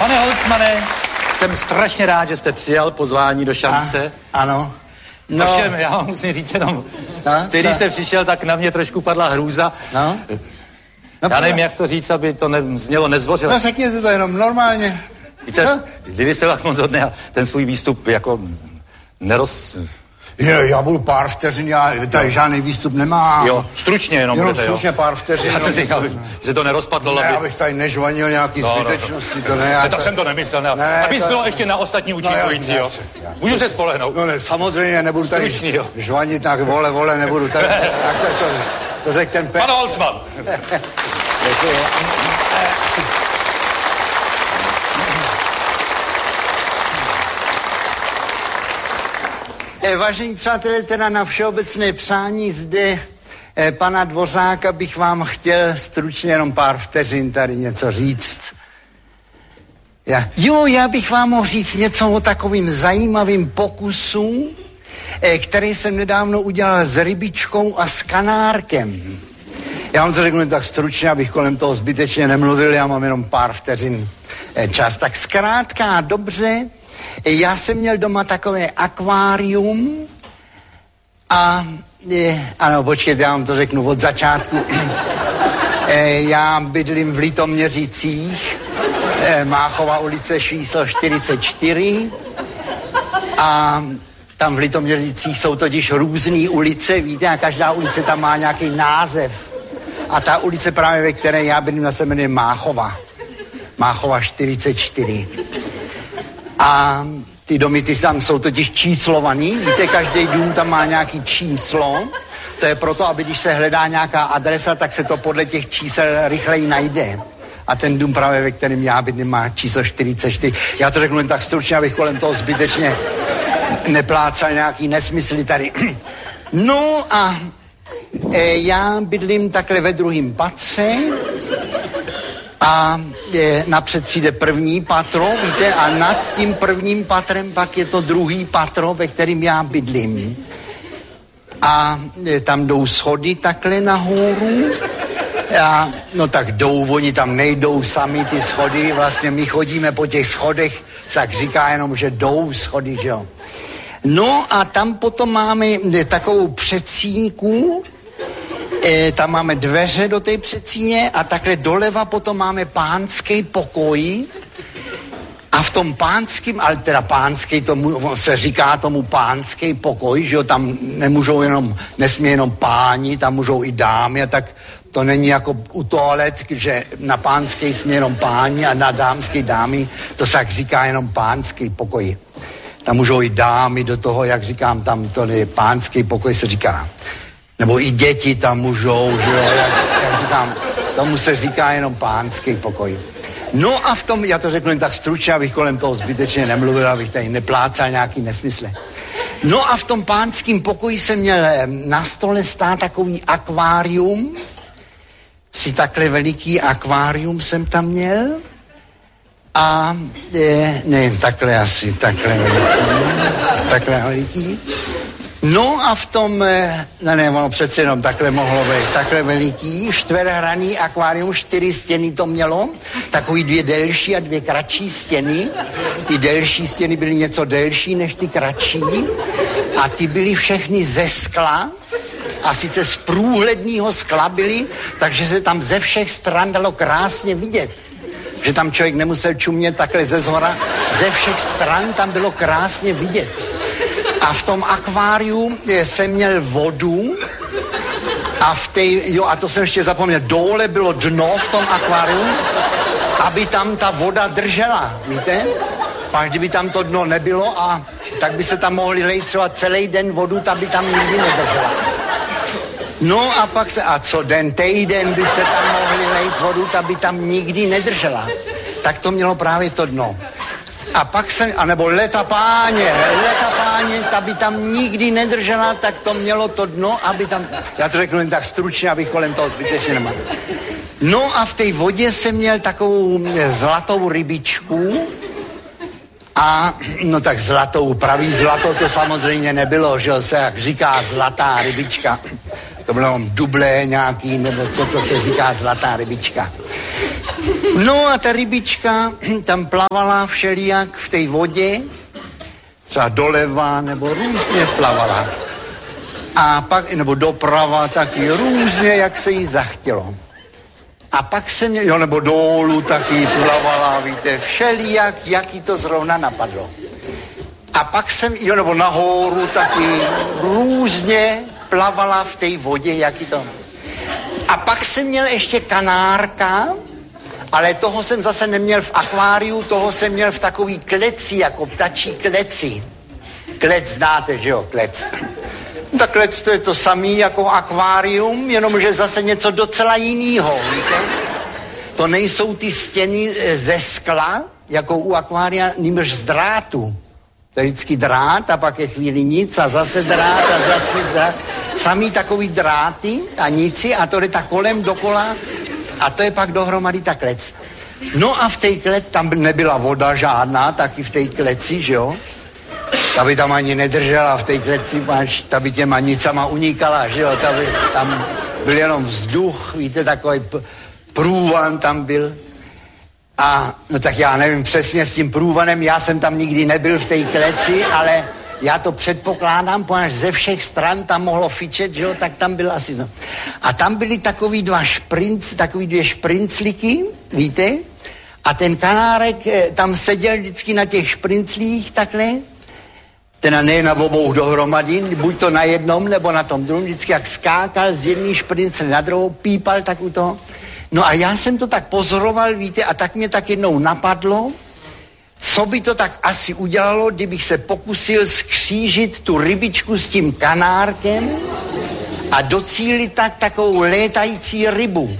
Pane Holzmane, jsem strašně rád, že jste přijal pozvání do Šance. Ano. No. Ovšem, já vám musím říct jenom, když jste přišel, tak na mě trošku padla hrůza. No. Já nevím, jak to říct, aby to znělo nezvořile. No řekněte to jenom normálně. Víte, kdyby se vám moc hodně ten svůj výstup jako Já budu pár vteřin, já tady žádný výstup nemám. Jo, stručně jenom budete, stručně pár vteřin. Já jsem si říkal, že to nerozpadlo. Ne, abych tady nežvanil nějaký zbytečnosti, to ne. Tak jsem to nemyslel, ne. Abys bylo ještě na ostatní účinkující, jo. Můžu se spolehnout. No ne, samozřejmě nebudu tady žvanit, tak vole, nebudu tady. To řekl ten pes. Pan Holzman. Vážení přátelé, teda na všeobecné přání zde pana Dvořáka bych vám chtěl stručně jenom pár vteřin tady něco říct. Já bych vám mohl říct něco o takovým zajímavým pokusu, který jsem nedávno udělal s rybičkou a s kanárkem. Já vám to řeknu tak stručně, abych kolem toho zbytečně nemluvil, já mám jenom pár vteřin čas. Tak zkrátka a dobře, já jsem měl doma takové akvárium a ano, počkejte, já vám to řeknu od začátku. Já bydlím v Litoměřicích, Máchova ulice číslo 44 a tam v Litoměřicích jsou totiž různé ulice, víte, a každá ulice tam má nějaký název. A ta ulice právě, ve které já bydlím, se jmenuje Máchova. Máchova 44. A ty domy, ty tam jsou totiž číslovaný, víte, každý dům tam má nějaký číslo, to je proto, aby když se hledá nějaká adresa, tak se to podle těch čísel rychleji najde. A ten dům právě, ve kterém já bydlím, má číslo 44. Já to řeknu jen tak stručně, abych kolem toho zbytečně neplácal nějaký nesmysly tady. No a já bydlím takhle ve druhém patře a napřed přijde první patro, víte, a nad tím prvním patrem pak je to druhý patro, ve kterém já bydlím. A tam jdou schody takhle nahoru. A, no tak jdou, oni tam nejdou sami ty schody, vlastně my chodíme po těch schodech, tak říká jenom, že jdou schody, že jo. No a tam potom máme takovou předsínku, tam máme dveře do té předsíně a takhle doleva potom máme pánský pokoj a v tom pánským, ale teda pánský, tomu se říká tomu pánský pokoj, že jo, tam nesmí jenom páni, tam můžou i dámy a tak to není jako u toalet, že na pánský smí jenom páni a na dámský dámy, to se tak říká jenom pánský pokoj. Tam můžou i dámy do toho, jak říkám, tam to je pánský pokoj se říká. Nebo i děti tam můžou, že jo, jak říkám, tomu se říká jenom pánský pokoj. No a v tom, já to řeknu jen tak stručně, abych kolem toho zbytečně nemluvil, abych tady neplácal nějaký nesmysly. No a v tom pánském pokoji jsem měl na stole stát takový akvárium, si takhle veliký akvárium jsem tam měl a ne, takhle asi, takhle veliký. No a v tom, ono přece jenom takhle mohlo být, takhle veliký, čtverhranný akvárium, 4 stěny to mělo, takový 2 delší a 2 kratší stěny. Ty delší stěny byly něco delší než ty kratší a ty byly všechny ze skla, a sice z průhledného skla byly, takže se tam ze všech stran dalo krásně vidět. Že tam člověk nemusel čumět takhle ze zhora, ze všech stran tam bylo krásně vidět. A v tom akváriu jsem měl vodu a a to jsem ještě zapomněl, dole bylo dno v tom akváriu, aby tam ta voda držela, víte? Pak kdyby tam to dno nebylo, tak byste tam mohli lejt třeba celý den vodu, ta by tam nikdy nedržela. No a pak co týden byste tam mohli lejt vodu, ta by tam nikdy nedržela. Tak to mělo právě to dno. A pak anebo leta páně, ta by tam nikdy nedržela, tak to mělo to dno, aby tam, já to řeknu jen tak stručně, abych kolem toho zbytečně nemal. No a v té vodě jsem měl takovou zlatou rybičku a, no tak zlatou, pravý zlato to samozřejmě nebylo, že se jak říká zlatá rybička. To bylo dublé nějaký, nebo co to se říká zlatá rybička. No a ta rybička tam plavala všelijak v té vodě, třeba doleva, nebo různě plavala. A pak, nebo doprava taky různě, jak se jí zachtělo. A pak se mě, jo, nebo dolů taky plavala, víte, všelijak, jak jí to zrovna napadlo. A pak jsem, jo, nebo nahoru taky různě plavala v té vodě, jak jí to. A pak jsem měl ještě kanárka, ale toho jsem zase neměl v akváriu, toho jsem měl v takový kleci, jako ptačí kleci. Klec znáte, že jo, klec. Ta klec to je to samý jako akvárium, jenomže zase něco docela jinýho, víte? To nejsou ty stěny ze skla, jako u akvária, nýbrž z drátu. To je vždycky drát a pak je chvíli nic a zase drát a zase drát. Samý takový dráty a nici a to jde tak kolem dokola a to je pak dohromady ta klec. No a v té kleci, tam nebyla voda žádná, taky v té kleci, že jo? Ta by tam ani nedržela v té kleci, ta by těma nicama unikala, že jo? Tam byl jenom vzduch, víte, takový průvan tam byl. A no tak já nevím přesně s tím průvanem, já jsem tam nikdy nebyl v té kleci, ale já to předpokládám, protože ze všech stran tam mohlo fičet, že jo, tak tam byl asi, no. A tam byly takový dvě šprincliky, víte, a ten kanárek tam seděl vždycky na těch šprinclích takhle, teda ne na obou dohromady, buď to na jednom, nebo na tom druhém, vždycky jak skákal z jedné šprincly na druhou, pípal tak u toho. No a já jsem to tak pozoroval, víte, a tak mě tak jednou napadlo, co by to tak asi udělalo, kdybych se pokusil skřížit tu rybičku s tím kanárkem a docílit tak takovou létající rybu.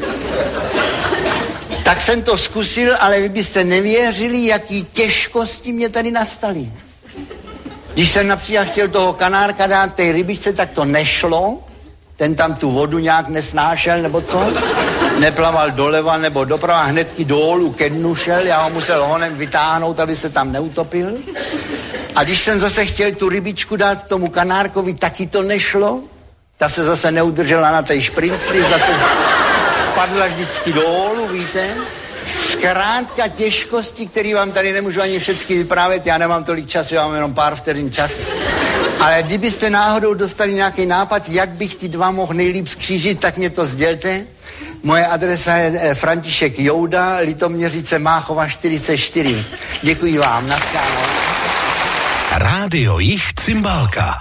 Tak jsem to zkusil, ale vy byste nevěřili, jaký těžkosti mě tady nastaly. Když jsem například chtěl toho kanárka dát té rybičce, tak to nešlo. Ten tam tu vodu nějak nesnášel, nebo co? Neplaval doleva nebo doprava, hnedky dolů ke dnu šel, já ho musel honem vytáhnout, aby se tam neutopil. A když jsem zase chtěl tu rybičku dát tomu kanárkovi, taky to nešlo. Ta se zase neudržela na té šprincli, zase spadla vždycky dolů, víte? Zkrátka těžkosti, které vám tady nemůžu ani všechny vyprávět, já nemám tolik času, já mám jenom pár vteřin času. Ale kdybyste náhodou dostali nějaký nápad, jak bych ty dva mohl nejlíp skřížit, tak mě to sdělte. Moje adresa je František Jouda, Litoměřice Máchova 44. Děkuji vám, naschledanou. Rádio Jich Cymbálka.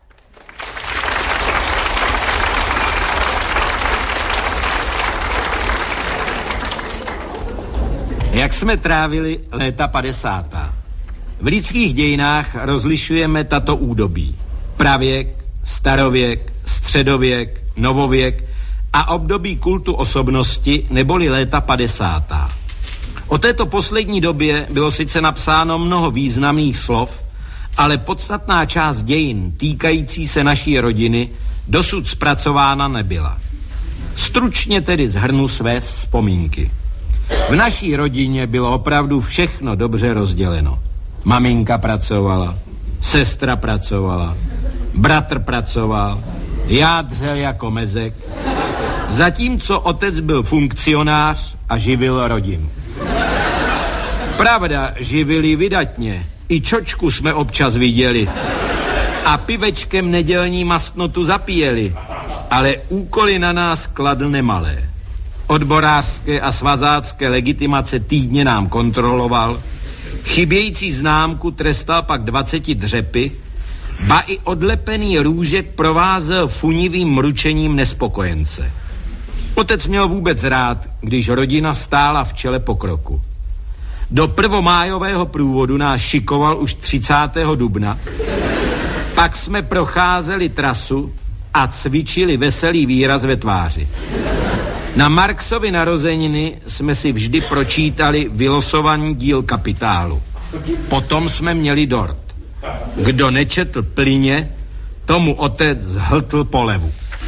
Jak jsme trávili léta 50. V lidských dějinách rozlišujeme tato údobí. Pravěk, starověk, středověk, novověk a období kultu osobnosti neboli léta 50. O této poslední době bylo sice napsáno mnoho významných slov, ale podstatná část dějin týkající se naší rodiny dosud zpracována nebyla. Stručně tedy shrnu své vzpomínky. V naší rodině bylo opravdu všechno dobře rozděleno. Maminka pracovala, sestra pracovala, bratr pracoval, já dřel jako mezek, zatímco otec byl funkcionář a živil rodinu. Pravda, živili vydatně, i čočku jsme občas viděli a pivečkem nedělní mastnotu zapíjeli, ale úkoly na nás kladl nemalé. Odborářské a svazácké legitimace týdně nám kontroloval, chybějící známku trestal pak 20 dřepy, ba i odlepený růžek provázel funivým mručením nespokojence. Otec měl vůbec rád, když rodina stála v čele pokroku. Do prvomájového průvodu nás šikoval už 30. dubna, pak jsme procházeli trasu a cvičili veselý výraz ve tváři. Na Marxovy narozeniny jsme si vždy pročítali vylosovaný díl Kapitálu. Potom jsme měli dort. Kdo nečetl plyně, tomu otec zhltl polevu.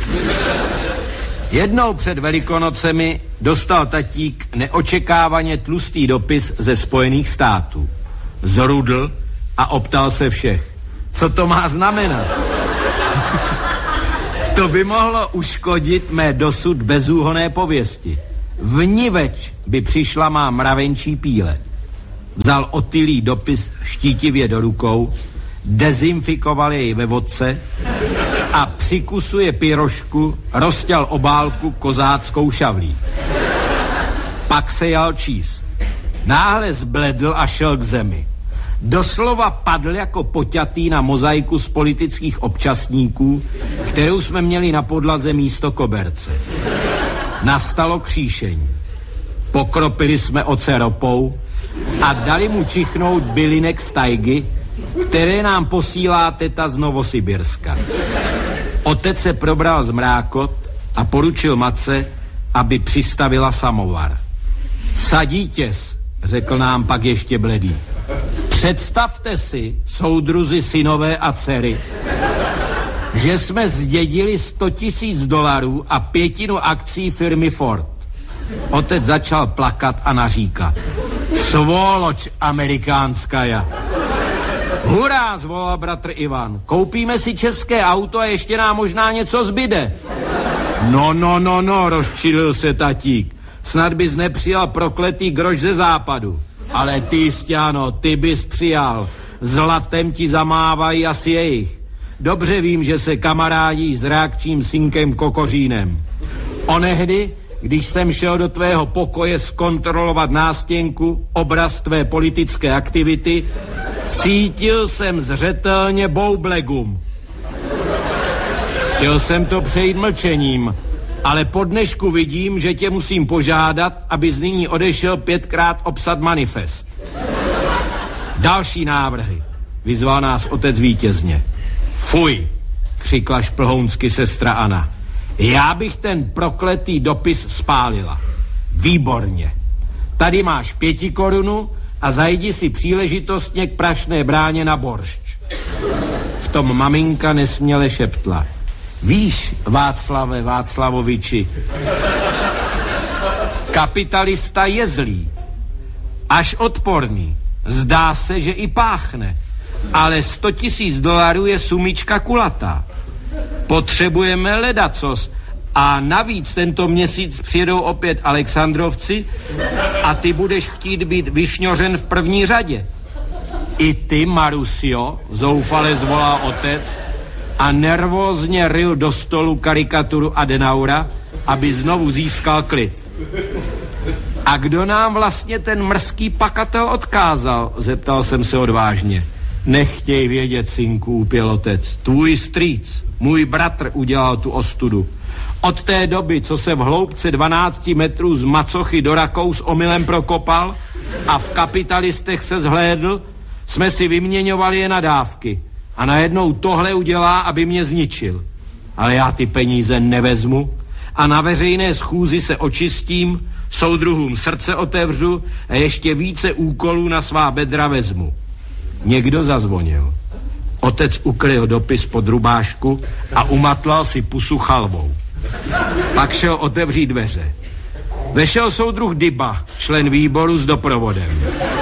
Jednou před Velikonocemi dostal tatík neočekávaně tlustý dopis ze Spojených států. Zrudl a optal se všech. Co to má znamenat? To by mohlo uškodit mé dosud bezúhonné pověsti. Vniveč by přišla má mravenčí píle. Vzal otylý dopis štítivě do rukou, dezinfikoval jej ve vodce a při kusuje pyrošku rozťal obálku kozáckou šavlí. Pak se jal číst. Náhle zbledl a šel k zemi. Doslova padl jako poťatý na mozaiku z politických občasníků, kterou jsme měli na podlaze místo koberce. Nastalo kříšení. Pokropili jsme oce ropou a dali mu čichnout bylinek z tajgy, které nám posílá teta z Novosibirska. Otec se probral z mrákot a poručil matce, aby přistavila samovar. Sadítěs, řekl nám pak ještě bledý. Představte si, soudruzi, synové a dcery, že jsme zdědili $100,000 a 1/5 akcí firmy Ford. Otec začal plakat a naříkat. Svoloč amerikánská. Hurá, zvolal bratr Ivan. Koupíme si české auto a ještě nám možná něco zbyde. No, rozčilil se tatík. Snad bys nepřijal prokletý groš ze západu. Ale ty, Stěno, ty bys přijal. Zlatem ti zamávají asi jejich. Dobře vím, že se kamarádí s reakčním synkem Kokořínem. Onehdy, když jsem šel do tvého pokoje zkontrolovat nástěnku, obraz tvé politické aktivity, cítil jsem zřetelně boublegum. Chtěl jsem to přejít mlčením, ale po dnešku vidím, že tě musím požádat, abys nyní odešel 5krát obsat manifest. Další návrhy, vyzval nás otec vítězně. Fuj, křikla šplhounsky sestra Anna. Já bych ten prokletý dopis spálila. Výborně. Tady máš 5 korun a zajdi si příležitostně k Prašné bráně na boršč. V tom maminka nesměle šeptla. Víš, Václave Václavoviči, kapitalista je zlý, až odporný. Zdá se, že i páchne, ale $100,000 je sumička kulatá. Potřebujeme ledacos a navíc tento měsíc přijedou opět Alexandrovci a ty budeš chtít být vyšňořen v první řadě. I ty, Marusio, zoufale zvolal otec a nervózně ryl do stolu karikaturu Adenaura, aby znovu získal klid. A kdo nám vlastně ten mrzký pakatel odkázal? Zeptal jsem se odvážně. Nechtěj vědět, synku, upěl otec. Tvůj strýc, můj bratr udělal tu ostudu. Od té doby, co se v hloubce 12 metrů z Macochy do Rakous omylem prokopal a v kapitalistech se zhlédl, jsme si vyměňovali je nadávky. A najednou tohle udělá, aby mě zničil. Ale já ty peníze nevezmu a na veřejné schůzi se očistím, soudruhům srdce otevřu a ještě více úkolů na svá bedra vezmu. Někdo zazvonil. Otec ukryl dopis pod rubášku a umatlal si pusu chalvou. Pak šel otevřít dveře. Vešel soudruh Dyba, člen výboru s doprovodem.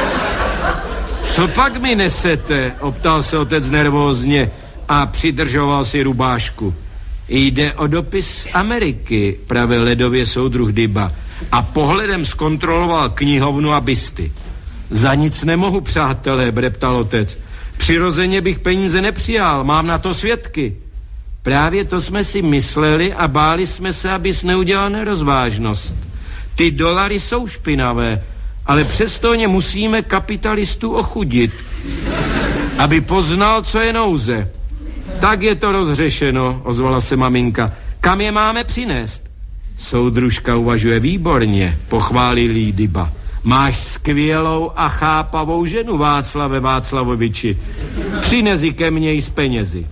Co pak mi nesete? Optal se otec nervózně a přidržoval si rubášku. Jde o dopis z Ameriky, pravil ledově soudruh Dyba a pohledem zkontroloval knihovnu a bisty. Za nic nemohu, přátelé, breptal otec. Přirozeně bych peníze nepřijal, mám na to svědky. Právě to jsme si mysleli a báli jsme se, abys neudělal nerozvážnost. Ty dolary jsou špinavé, ale přesto ně musíme kapitalistů ochudit, aby poznal, co je nouze. Tak je to rozřešeno, ozvala se maminka. Kam je máme přinést? Soudružka uvažuje výborně, pochválil jí Dyba. Máš skvělou a chápavou ženu, Václave Václavoviči. Přines ji ke mně i s penězi.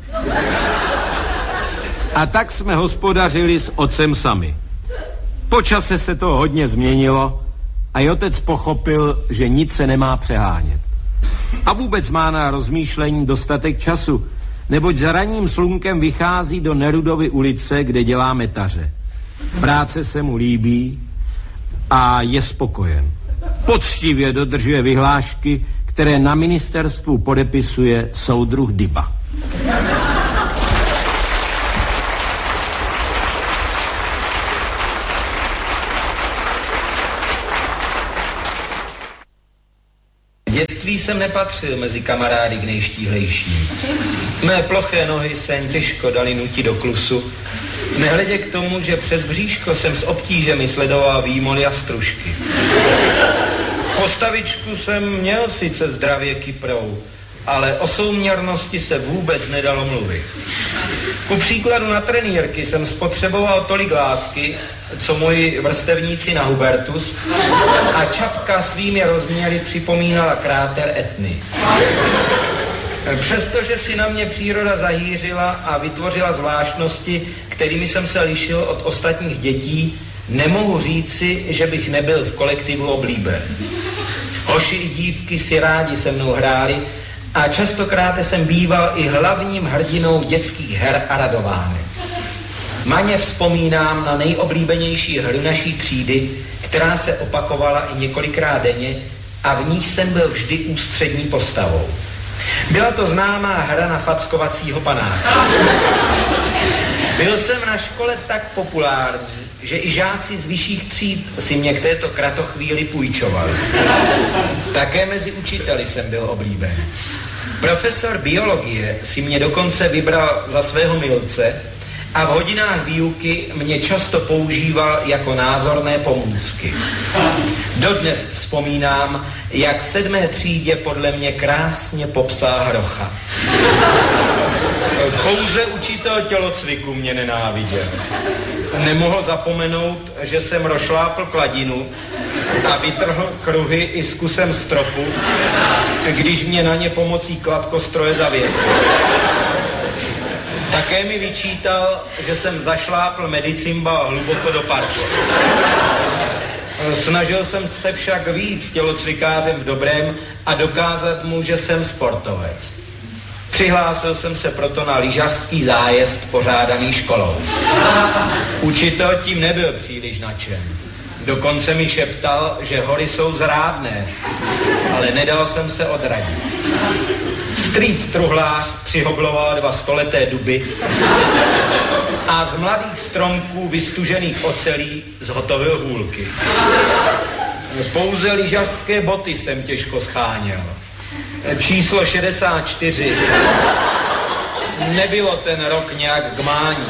A tak jsme hospodařili s otcem sami. Po čase se to hodně změnilo a i otec pochopil, že nic se nemá přehánět. A vůbec má na rozmýšlení dostatek času, neboť za ranním slunkem vychází do Nerudovy ulice, kde dělá metaře. Práce se mu líbí a je spokojen. Poctivě dodržuje vyhlášky, které na ministerstvu podepisuje soudruh Dyba. dětství jsem nepatřil mezi kamarády k nejštíhlejším. Mé ploché nohy se jen těžko dali nutit do klusu, nehledě k tomu, že přes bříško jsem s obtížemi sledoval výmoly a stružky. Postavičku jsem měl sice zdravě kyprou, ale o souměrnosti se vůbec nedalo mluvit. Ku příkladu na trenýrky jsem spotřeboval tolik látky, co moji vrstevníci na Hubertus, a čapka svými rozměry připomínala kráter Etny. Přestože si na mě příroda zahýřila a vytvořila zvláštnosti, kterými jsem se lišil od ostatních dětí, nemohu říci, že bych nebyl v kolektivu oblíben. Hoši i dívky si rádi se mnou hráli a častokrát jsem býval i hlavním hrdinou dětských her a radovánek. Maně vzpomínám na nejoblíbenější hru naší třídy, která se opakovala i několikrát denně a v níž jsem byl vždy ústřední postavou. Byla to známá hra na fackovacího panáka. Byl jsem na škole tak populární, že i žáci z vyšších tříd si mě k této kratochvíli půjčovali. Také mezi učiteli jsem byl oblíben. Profesor biologie si mě dokonce vybral za svého milce a v hodinách výuky mě často používal jako názorné pomůcky. Dodnes vzpomínám, jak v 7. třídě podle mě krásně popsal hrocha. Pouze učitel tělocviku mě nenáviděl. Nemohl zapomenout, že jsem rošlápl kladinu a vytrhl kruhy i s kusem stropu, když mě na ně pomocí kladkostroje zavěsil. Také mi vyčítal, že jsem zašlápl medicimbal hluboko do parku. Snažil jsem se však víc tělocvikářem v dobrém a dokázat mu, že jsem sportovec. Přihlásil jsem se proto na lyžařský zájezd pořádaný školou. Učitel tím nebyl příliš nadšen. Dokonce mi šeptal, že hory jsou zrádné, ale nedal jsem se odradit. Strýc truhlář přihobloval 2 stoleté duby a z mladých stromků vystužených ocelí zhotovil hůlky. Pouze lyžařské boty jsem těžko scháněl. Číslo 64 nebylo ten rok nějak k mání.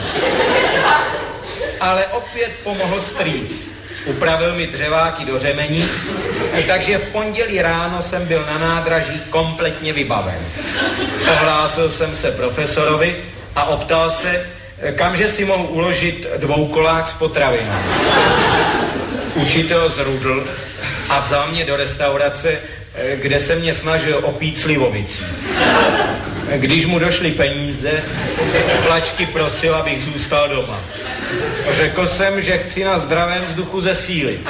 Ale opět pomohl strýc. Upravil mi dřeváky do řemení, takže v pondělí ráno jsem byl na nádraží kompletně vybaven. Ohlásil jsem se profesorovi a optal se, kamže si mohu uložit 2kolák s potravinou. Učitel zrudl a vzal mě do restaurace, kde se mě snažil opít slivovicí. Když mu došly peníze, plačky prosil, abych zůstal doma. Řekl jsem, že chci na zdravém vzduchu zesílit.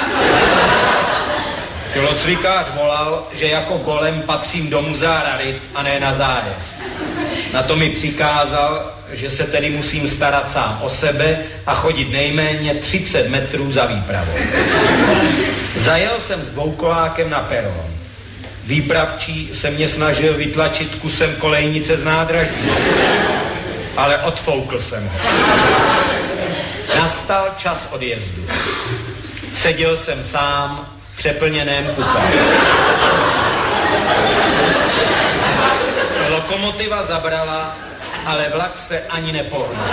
Tělocvikář volal, že jako golem patřím do muzea rarit a ne na zájezd. Na to mi přikázal, že se tedy musím starat sám o sebe a chodit nejméně 30 metrů za výpravou. Zajel jsem s 2kolákem na peron. Výpravčí se mě snažil vytlačit kusem kolejnice z nádraží, ale odfoukl jsem ho. Nastal čas odjezdu. Seděl jsem sám v přeplněném kupé. Lokomotiva zabrala, ale vlak se ani nepohnul.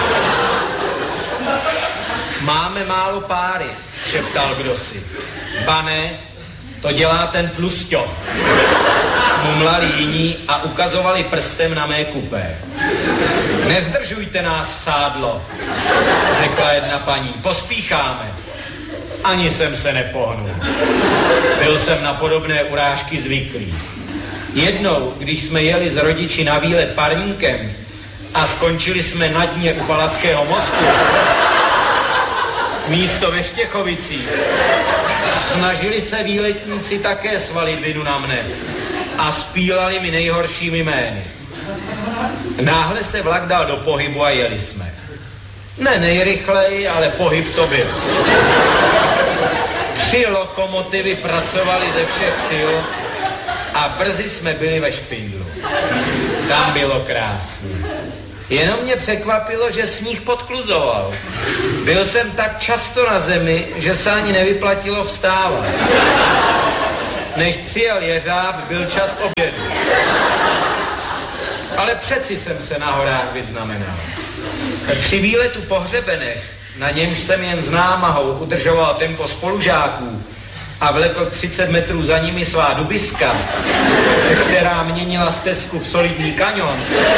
Máme málo páry, šeptal kdosi. Bane, to dělá ten tlusťoch. Mumlali jiní a ukazovali prstem na mé kupé. Nezdržujte nás, sádlo, řekla jedna paní. Pospícháme. Ani jsem se nepohnul. Byl jsem na podobné urážky zvyklý. Jednou, když jsme jeli s rodiči na výlet parníkem a skončili jsme na dně u Palackého mostu, místo ve Štěchovicích, snažili se výletníci také svalit vinu na mne a spílali mi nejhoršími jmény. Náhle se vlak dal do pohybu a jeli jsme. Ne nejrychleji, ale pohyb to byl. 3 lokomotivy pracovaly ze všech sil a brzy jsme byli ve Špindlu. Tam bylo krásné. Jenom mě překvapilo, že sníh podkluzoval. Byl jsem tak často na zemi, že se ani nevyplatilo vstávat. Než přijel jeřáb, byl čas obědu. Ale přeci jsem se na horách vyznamenal. Při výletu po hřebenech, na němž jsem jen s námahou udržoval tempo spolužáků a vlekl 30 metrů za nimi svá dubiska, která měnila stezku v solidní kaňon,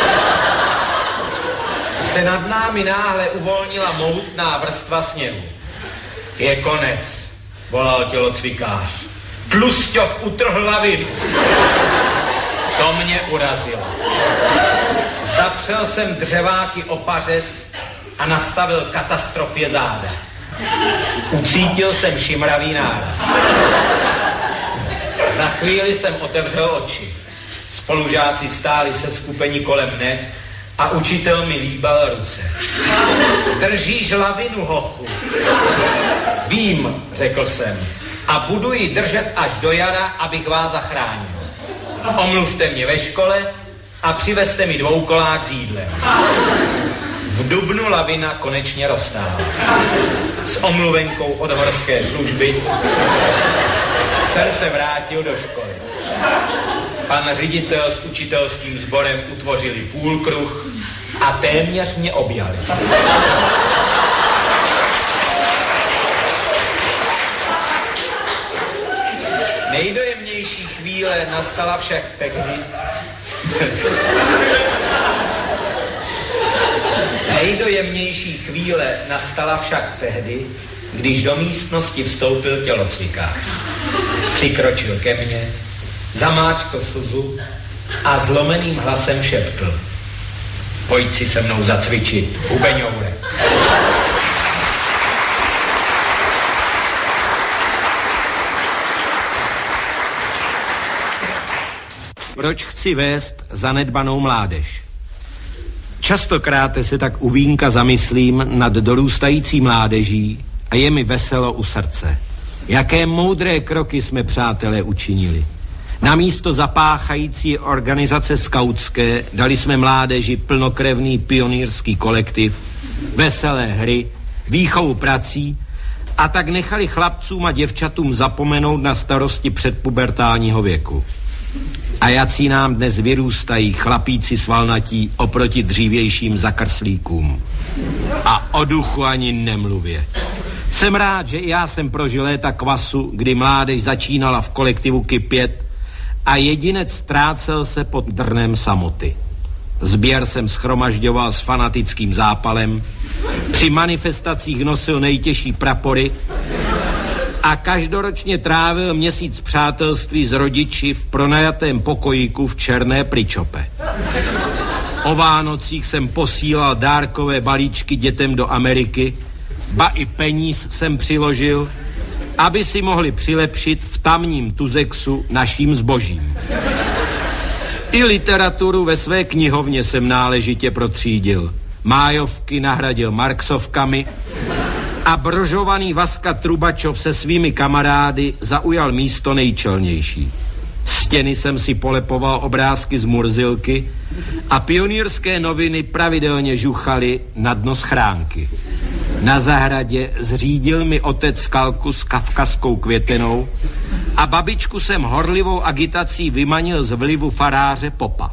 se nad námi náhle uvolnila mohutná vrstva sněhu. Je konec, volal tělocvikář. Tlusťok utrhl lavinu. To mě urazilo. Zapřel jsem dřeváky o pařez a nastavil katastrofě záda. Ucítil jsem šimravý náraz. Za chvíli jsem otevřel oči. Spolužáci stáli se skupení kolem mne a učitel mi líbal ruce. Držíš lavinu, hochu? Vím, řekl jsem, a budu ji držet až do jara, abych vás zachránil. Omluvte mě ve škole a přivezte mi dvoukolák s jídlem. V dubnu lavina konečně roztála. S omluvenkou od horské služby jsem se vrátil do školy. Pan ředitel s učitelským sborem utvořili půlkruh a téměř mě objali. Nejdojemnější chvíle nastala však tehdy, když do místnosti vstoupil tělocvikář. Přikročil ke mně, zamáčkl slzu a zlomeným hlasem šeptl. Pojď si se mnou zacvičit, hubeňoure. Proč chci vést zanedbanou mládež? Častokrát se tak u vínka zamyslím nad dorůstající mládeží a je mi veselo u srdce. Jaké moudré kroky jsme, přátelé, učinili. Namísto zapáchající organizace skautské dali jsme mládeži plnokrevný pionýrský kolektiv, veselé hry, výchovu prací a tak nechali chlapcům a děvčatům zapomenout na starosti předpubertálního věku. A jací nám dnes vyrůstají chlapíci svalnatí oproti dřívějším zakrslíkům. A o duchu ani nemluvě. Jsem rád, že i já jsem prožil léta kvasu, kdy mládež začínala v kolektivu kypět a jedinec ztrácel se pod drnem samoty. Sběr jsem shromažďoval s fanatickým zápalem, při manifestacích nosil nejtěžší prapory a každoročně trávil měsíc přátelství s rodiči v pronajatém pokojíku v Černé Pričope. O Vánocích jsem posílal dárkové balíčky dětem do Ameriky, ba i peníz jsem přiložil, aby si mohli přilepšit v tamním Tuzexu naším zbožím. I literaturu ve své knihovně jsem náležitě protřídil. Májovky nahradil Marxovkami a brožovaný Vaska Trubačov se svými kamarády zaujal místo nejčelnější. Stěny jsem si polepoval obrázky z Murzilky a pionýrské noviny pravidelně žuchaly na dno schránky. Na zahradě zřídil mi otec skalku s kavkazskou květenou a babičku jsem horlivou agitací vymanil z vlivu faráře Popa.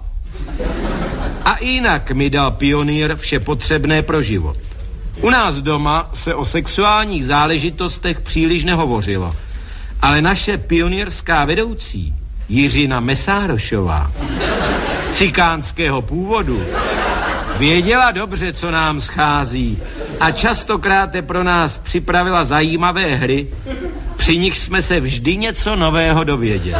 A jinak mi dal pionýr vše potřebné pro život. U nás doma se o sexuálních záležitostech příliš nehovořilo, ale naše pionýrská vedoucí Jiřina Mesárošová, cikánského původu, věděla dobře, co nám schází a častokrát pro nás připravila zajímavé hry, při nich jsme se vždy něco nového dověděli.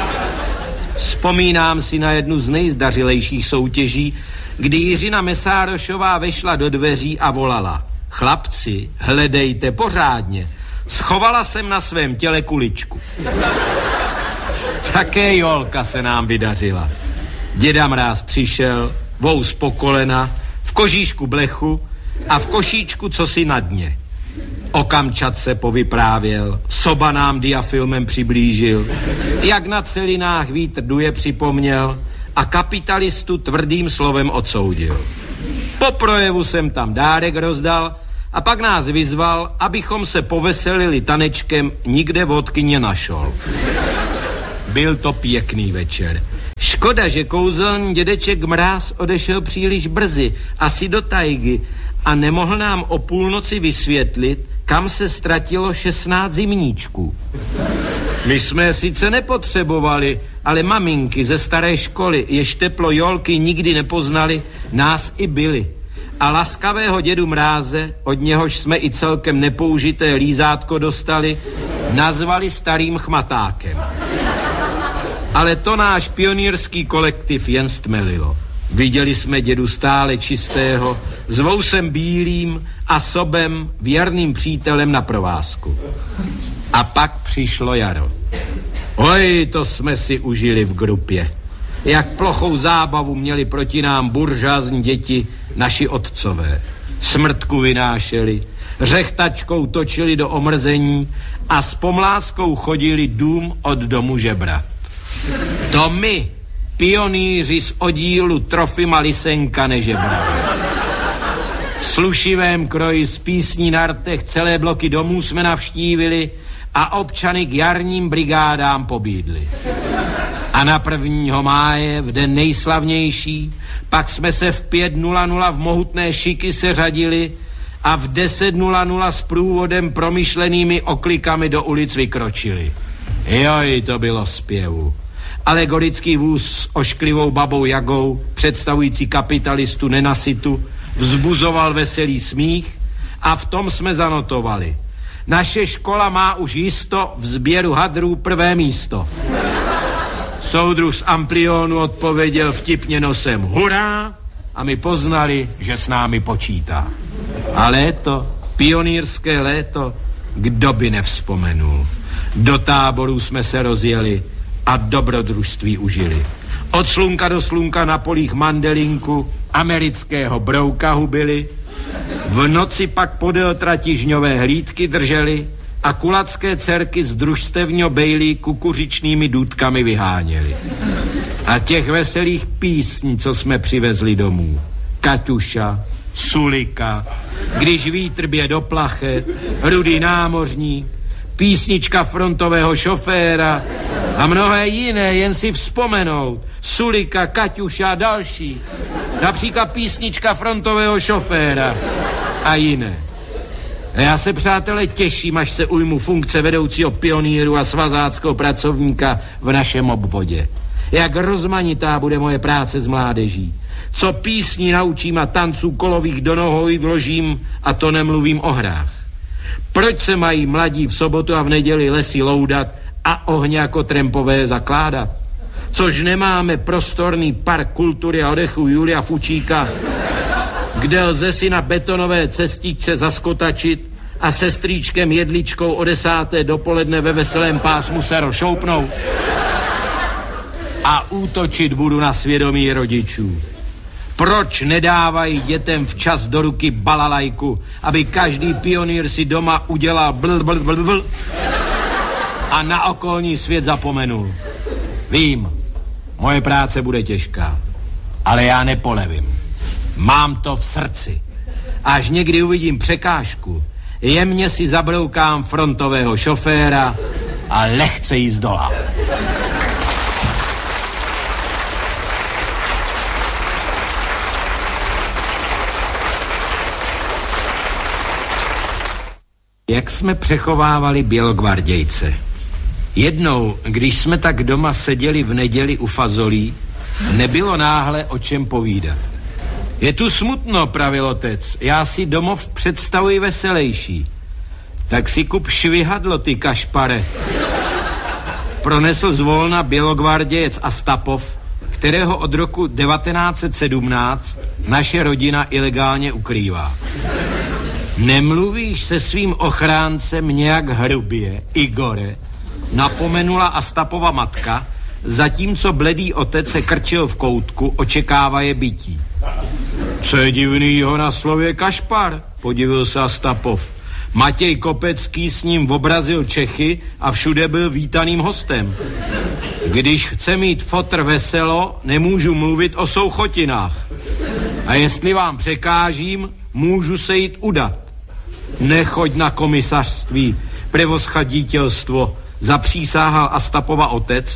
Vzpomínám si na jednu z nejzdařilejších soutěží, kdy Jiřina Mesárošová vešla do dveří a volala: chlapci, hledejte pořádně. Schovala jsem na svém těle kuličku. Také jolka se nám vydařila. Děda Mráz přišel, vous po kolena, v kožíšku blechu a v košíčku cosi na dně. O Kamčatce povyprávěl, Soba nám diafilmem přiblížil, jak na celinách vítr duje připomněl a kapitalistu tvrdým slovem odsoudil. Po projevu jsem tam dárek rozdal a pak nás vyzval, abychom se poveselili tanečkem Nikde vodky nenašol. Byl to pěkný večer. Škoda, že kouzelný dědeček Mráz odešel příliš brzy, asi do tajgy, a nemohl nám o půlnoci vysvětlit, kam se ztratilo 16 zimníčků. My jsme sice nepotřebovali, ale maminky ze staré školy, jež teplo Jolky nikdy nepoznali, nás i byli. A laskavého dědu Mráze, od něhož jsme i celkem nepoužité lízátko dostali, nazvali starým chmatákem. Ale to náš pionýrský kolektiv jen stmelilo. Viděli jsme dědu stále čistého, s vousem bílým a sobem věrným přítelem na provázku. A pak přišlo jaro. Oj, to jsme si užili v grupě. Jak plochou zábavu měli proti nám buržázní děti naši otcové. Smrtku vynášeli, řechtačkou točili do omrzení a s pomláskou chodili dům od domu žebrat. To my, pionýři z oddílu Trofima Lisenka, nežebrali. V slušivém kroji z písní na rtech celé bloky domů jsme navštívili a občany k jarním brigádám pobídli. A na 1. máje, v den nejslavnější, pak jsme se v 5:00 v mohutné šiky seřadili a v 10:00 s průvodem promyšlenými oklikami do ulic vykročili. Joj, to bylo zpěvu. Alegorický vůz s ošklivou babou Jagou, představující kapitalistu nenasytu, vzbuzoval veselý smích a v tom jsme zanotovali. Naše škola má už jisto v sběru hadrů 1. místo. Soudruh z Amplionu odpověděl vtipně nosem hurá a my poznali, že s námi počítá. A léto, pionýrské léto, kdo by nevzpomenul. Do táborů jsme se rozjeli a dobrodružství užili. Od slunka do slunka na polích mandelinku, amerického brouka hubili, v noci pak podél trati žňové hlídky drželi a kulacké dcerky z družstevního bejlí kukuřičnými důtkami vyháněli. A těch veselých písní, co jsme přivezli domů. Kaťuša, Sulika, Když vítr bije do plachet, Rudý námořník, písnička frontového šoféra a mnohé jiné, jen si vzpomenout. Sulika, Kaťuša a další. Například písnička frontového šoféra a jiné. A já se, přátelé, těším, až se ujmu funkce vedoucího pionýru a svazáckého pracovníka v našem obvodě. Jak rozmanitá bude moje práce s mládeží. Co písní naučím a tanců kolových do nohou vložím, a to nemluvím o hrách. Proč se mají mladí v sobotu a v neděli lesy loudat a ohně jako trampové zakládat? Což nemáme prostorný park kultury a odechu Julia Fučíka, kde lze si na betonové cestičce zaskotačit a se strýčkem Jedličkou o 10. dopoledne ve veselém pásmu se rozšoupnout. A útočit budu na svědomí rodičů. Proč nedávají dětem včas do ruky balalajku, aby každý pionýr si doma udělal bl a na okolní svět zapomenul? Vím, moje práce bude těžká, ale já nepolevím. Mám to v srdci. Až někdy uvidím překážku, jemně si zabroukám frontového šoféra a lehce jí zdolám. Jak jsme přechovávali bělogvardějce. Jednou, když jsme tak doma seděli v neděli u fazolí, nebylo náhle o čem povídat. Je tu smutno, pravil otec, já si domov představuji veselejší. Tak si kup švihadlo, ty kašpare. Pronesl zvolna bělogvardějec Astapov, kterého od roku 1917 naše rodina ilegálně ukrývá. Nemluvíš se svým ochráncem nějak hrubě, Igore, napomenula Astapova matka, zatímco bledý otec se krčil v koutku, očekávaje bytí. Co je divnýho na slově kašpar, podivil se Astapov. Matěj Kopecký s ním obrazil Čechy a všude byl vítaným hostem. Když chce mít fotr veselo, nemůžu mluvit o souchotinách. A jestli vám překážím, můžu se jít udat. Nechoď na komisařství, prevoschadítelstvo, zapřísáhal Astapova otec,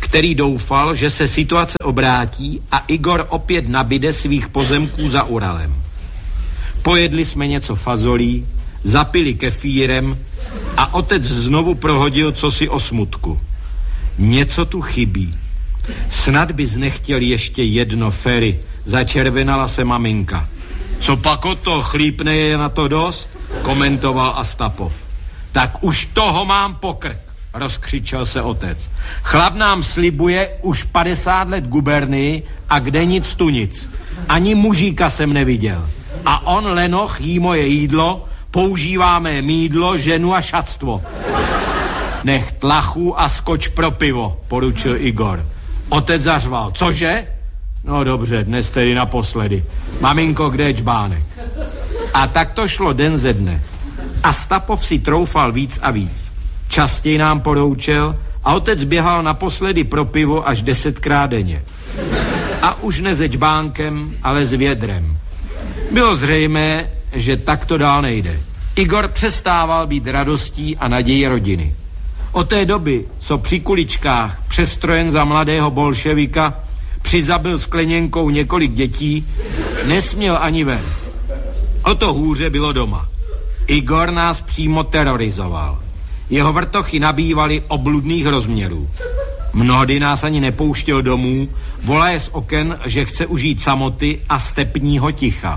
který doufal, že se situace obrátí a Igor opět nabide svých pozemků za Uralem. Pojedli jsme něco fazolí, zapili kefírem a otec znovu prohodil cosi o smutku. Něco tu chybí. Snad bys nechtěl ještě jedno, Feri, začervenala se maminka. Co pak o to, chlípne je na to dost? Komentoval Astapov. Tak už toho mám pokrk, rozkřičel se otec. Chlap nám slibuje už 50 let gubernii a kde nic tu nic. Ani mužíka jsem neviděl. A on, lenoch, jí moje jídlo, používáme mýdlo, ženu a šatstvo. Nech tlachu a skoč pro pivo, poručil Igor. Otec zařval, cože? No dobře, dnes tedy naposledy. Maminko, kde je čbánek? A tak to šlo den ze dne. Astapov si troufal víc a víc. Častěji nám poroučel a otec běhal naposledy pro pivo až 10krát denně. A už ne se čbánkem, ale s vědrem. Bylo zřejmé, že tak to dál nejde. Igor přestával být radostí a nadějí rodiny. Od té doby, co při kuličkách přestrojen za mladého bolševika přizabil skleněnkou několik dětí, nesměl ani ven. O to hůře bylo doma. Igor nás přímo terorizoval. Jeho vrtochy nabývaly obludných rozměrů. Mnohdy nás ani nepouštěl domů, volaje z oken, že chce užít samoty a stepního ticha.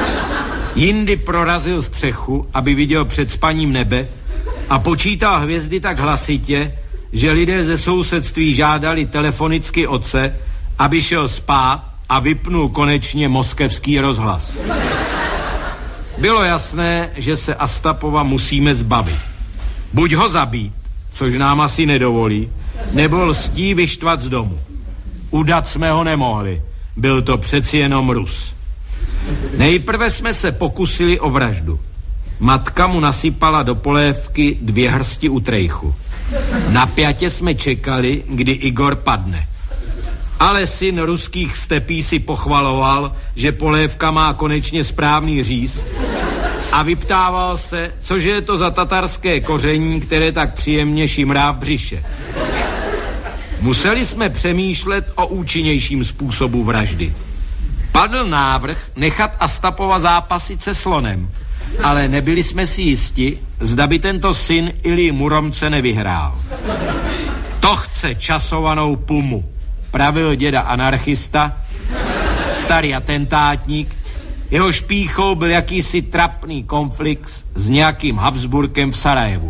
Jindy prorazil střechu, aby viděl před spaním nebe a počítal hvězdy tak hlasitě, že lidé ze sousedství žádali telefonicky otce, aby šel spát a vypnul konečně moskevský rozhlas. Bylo jasné, že se Astapova musíme zbavit. Buď ho zabít, což nám asi nedovolí, nebo lstí vyštvat z domu. Udat jsme ho nemohli, byl to přeci jenom Rus. Nejprve jsme se pokusili o vraždu. Matka mu nasypala do polévky 2 hrsti utrejchu. Napjatě jsme čekali, kdy Igor padne. Ale syn ruských stepí si pochvaloval, že polévka má konečně správný říz a vyptával se, cože je to za tatarské koření, které tak příjemně šimrá v břiše. Museli jsme přemýšlet o účinnějším způsobu vraždy. Padl návrh nechat Astapova zápasit se slonem, ale nebyli jsme si jisti, zda by tento syn Ilji Muromce nevyhrál. To chce časovanou pumu, pravil děda anarchista, starý atentátník, jeho špíchou byl jakýsi trapný konflikt s nějakým Habsburkem v Sarajevu.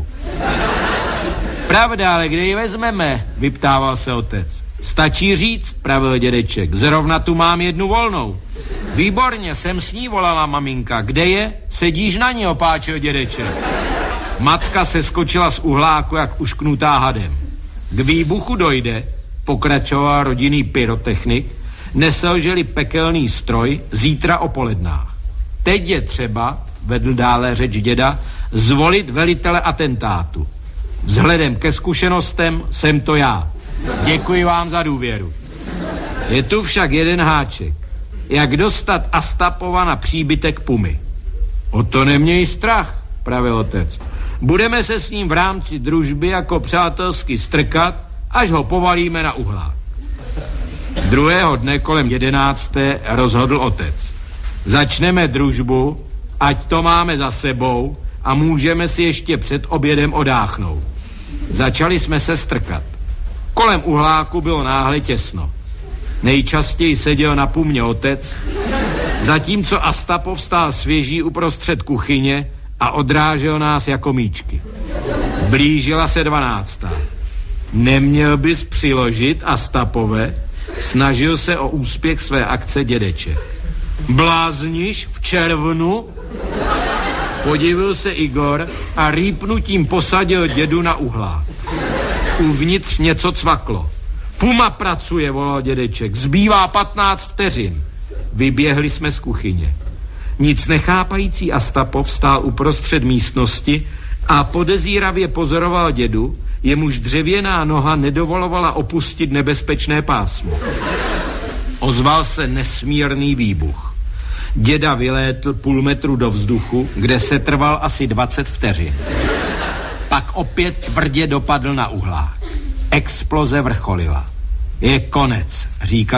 Pravda, ale kde ji vezmeme, vyptával se otec. Stačí říct, pravil dědeček, zrovna tu mám jednu volnou. Výborně, jsem s ní, volala maminka. Kde je? Sedíš na ní, opáčil dědeček. Matka se skočila z uhláku, jak ušknutá hadem. K výbuchu dojde, pokračoval rodinný pyrotechnik, neselželi pekelný stroj zítra o polednách. Teď je třeba, vedl dále řeč děda, zvolit velitele atentátu. Vzhledem ke zkušenostem jsem to já. Děkuji vám za důvěru. Je tu však jeden háček. Jak dostat Astapova na příbytek Pumy? O to neměj strach, pravil otec. Budeme se s ním v rámci družby jako přátelsky strkat, až ho povalíme na uhlák. Druhého dne kolem 11. rozhodl otec. Začneme družbu, ať to máme za sebou a můžeme si ještě před obědem odáchnout. Začali jsme se strkat. Kolem uhláku bylo náhle těsno. Nejčastěji seděl na Pumě otec, zatímco Astapov stál svěží uprostřed kuchyně a odrážel nás jako míčky. Blížila se 12. Neměl bys přiložit, Astapove? Snažil se o úspěch své akce dědeček. Blázniš v červnu? Podivil se Igor a rýpnutím posadil dědu na uhlák. Uvnitř něco cvaklo. Puma pracuje, volal dědeček. Zbývá 15 vteřin. Vyběhli jsme z kuchyně. Nic nechápající Astapov stál uprostřed místnosti a podezíravě pozoroval dědu, jemuž dřevěná noha nedovolovala opustit nebezpečné pásmo. Ozval se nesmírný výbuch. Děda vylétl půl metru do vzduchu, kde se trval asi 20 vteřin. Pak opět tvrdě dopadl na uhlák. Exploze vrcholila. Je konec, říkal